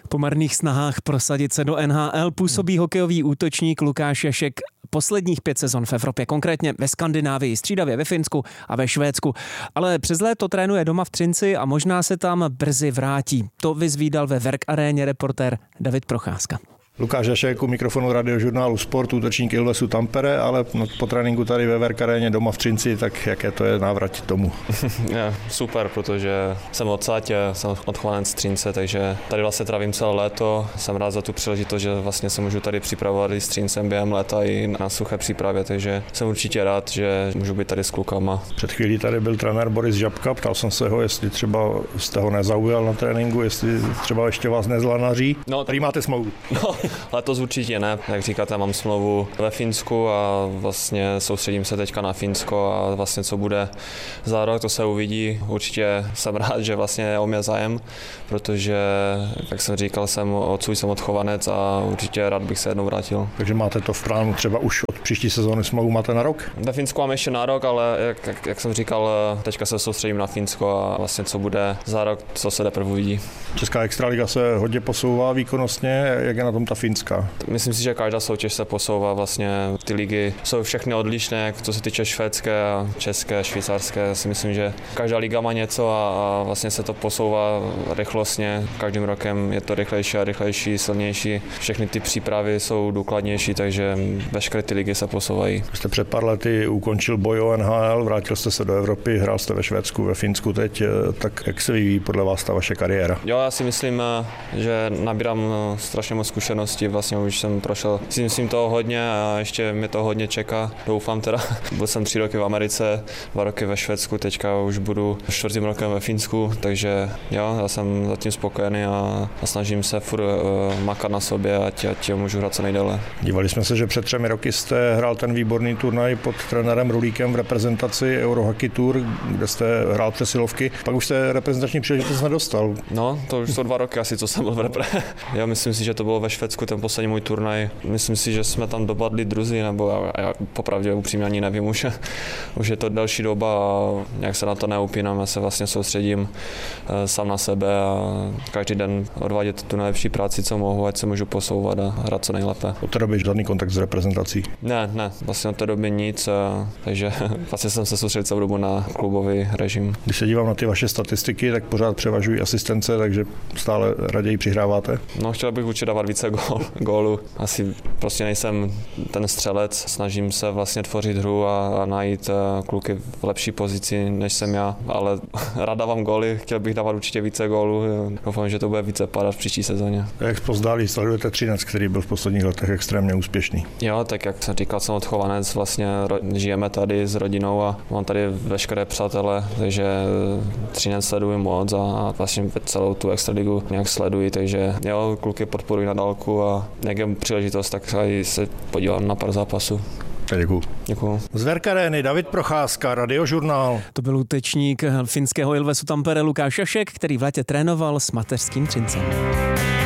Po marných snahách prosadit se do NHL působí hokejový útočník Lukáš Jašek posledních 5 sezon v Evropě, konkrétně ve Skandinávii, střídavě ve Finsku a ve Švédsku. Ale přes léto trénuje doma v Třinci a možná se tam brzy vrátí. To vyzvídal ve Werk Aréně reportér David Procházka. Lukáš Jašek u mikrofonu radiožurnálu Sport, útočník Ilvesu Tampere, ale po tréninku tady ve Werk Aréně doma v Třinci, tak jaké to je návrat tomu? Je super, protože jsem odsaď, jsem odchovanec z Třince, takže tady vlastně trávím celé léto. Jsem rád za tu příležitost, že vlastně se můžu tady připravovat i s Třincem během léta i na suché přípravě, takže jsem určitě rád, že můžu být tady s klukama. Před chvílí tady byl trenér Boris Žabka, ptal jsem se ho, jestli třeba jste ho nezaujal na tréninku, jestli třeba ještě vás nezlanaří. No, tady máte smlouvu. No, letos určitě ne, jak říkáte, mám smlouvu ve Finsku a vlastně soustředím se teďka na Finsko a vlastně co bude za rok, to se uvidí. Určitě jsem rád, že vlastně je o mě zájem, protože, jak jsem říkal, jsem odchovanec a určitě rád bych se jednou vrátil. Takže máte to v plánu třeba už od příští sezóny smlouvu máte na rok? Ve Finsku mám ještě na rok, ale jak jsem říkal, teďka se soustředím na Finsko a vlastně co bude za rok, co se teprve uvidí. Česká extraliga se hodně posouvá výkonnostně, jak je na tom ta finská? Myslím si, že každá soutěž se posouvá, vlastně ty ligy jsou všechny odlišné, co se týče švédské, české, švýcarské. Si myslím, že každá liga má něco a vlastně se to posouvá rychlostně. Každým rokem je to rychlejší a rychlejší, silnější. Všechny ty přípravy jsou důkladnější, takže veškeré ty ligy se posouvají. Jste před pár lety ukončil boj o NHL, vrátil jste se do Evropy, hrál jste ve Švédsku, ve Finsku teď, tak jak se vyvíjí podle vás ta vaše kariéra? Jo, já si myslím, že nabírám strašně moc zkušeností, vlastně už jsem prošel si myslím toho hodně a ještě mě to hodně čeká, doufám teda. Byl jsem 3 roky v Americe, 2 roky ve Švédsku, teďka už budu 4. rokem ve Finsku, takže jo, já jsem zatím spokojený a snažím se furt makat na sobě, ať můžu hrát co nejdéle. Dívali jsme se, že před 3 roky jste hrál ten výborný turnaj pod trenérem Rulíkem v reprezentaci Eurohockey Tour, kde jste hrál přesilovky, pak už jste reprezentační příležitost nedostal. No, to už jsou 2 roky asi, co jsem byl v repre. Já myslím si, že to bylo ve Švédsku ten poslední můj turnaj. Myslím si, že jsme tam dopadli druzí, nebo já popravdě upřímně ani nevím, už je to další doba a nějak se na to neupínám, já se vlastně soustředím sám na sebe a každý den odvádět tu nejlepší práci, co mohu, ať se můžu posouvat a hrát co nejlépe. Od té doby žádný kontakt s reprezentací? Ne, vlastně od té doby nic, takže vlastně jsem se soustředil celou dobu na klubový režim. Když se dívám na ty vaše statistiky, tak pořád převažují asistence, takže stále raději přihráváte? No, chtěl bych určitě dávat více gólů. Asi prostě nejsem ten střelec, snažím se vlastně tvořit hru a najít kluky v lepší pozici, než jsem já, ale rád dávám góly, chtěl bych dávat určitě více gólů, doufám, že to bude více padat v příští sezóně. Jak pozdáli sledujete Třinec, který byl v posledních letech extrémně úspěšný? Jo, tak jak jsem říkal, jsem odchovanec, vlastně žijeme tady s rodinou a mám tady veškeré přátele, takže Třinec sleduji moc a vlastně celou tu extraligu nějak sleduji, takže jo, kluky podporuji na dálku a jak je příležitost, tak se podívám na pár zápasů. Děkuju. Z Werk Arény David Procházka, radiožurnál. To byl útočník finského Ilvesu Tampere Lukáš Jašek, který v létě trénoval s mateřským Třincem.